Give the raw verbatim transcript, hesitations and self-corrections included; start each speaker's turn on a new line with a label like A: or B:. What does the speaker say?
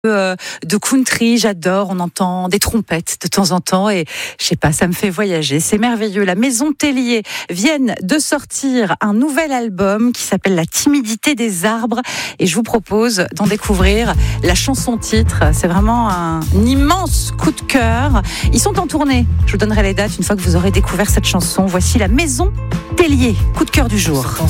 A: Euh, de country, j'adore, on entend des trompettes de temps en temps et je sais pas, ça me fait voyager, c'est merveilleux. La Maison Tellier viennent de sortir un nouvel album qui s'appelle La timidité des arbres et je vous propose d'en découvrir la chanson titre. C'est vraiment un immense coup de cœur. Ils sont en tournée, je vous donnerai les dates une fois que vous aurez découvert cette chanson. Voici La Maison Tellier, coup de cœur du jour.